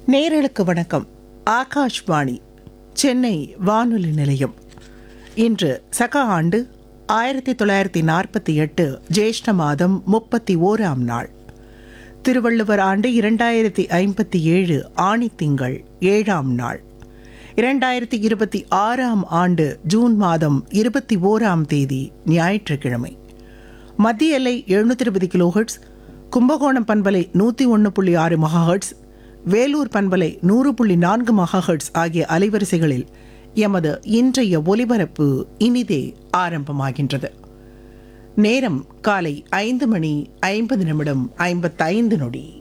நேயர்களுக்கு வணக்கம். ஆகாஷ்வாணி சென்னை வானொலி நிலையம். இன்று சக ஆண்டு 1948 ஜேஷ்ட மாதம் 31ஆம் நாள். திருவள்ளுவர் ஆண்டு 2057 ஆணித்திங்கள் 7ஆம் நாள். 2026ஆம் ஆண்டு ஜூன் மாதம் 21ஆம் தேதி ஞாயிற்றுக்கிழமை. மத்திய எல்லை 720 கிலோஹெர்ட்ஸ், கும்பகோணம் பண்பலை 101.6 மெகாஹெர்ட்ஸ், வேலூர் பண்பலை 100.4 மெகாஹெர்ட்ஸ் ஆகிய அலைவரிசைகளில் எமது இன்றைய ஒலிபரப்பு இனிதே ஆரம்பமாகின்றது. நேரம் காலை 5:50 55 நொடி.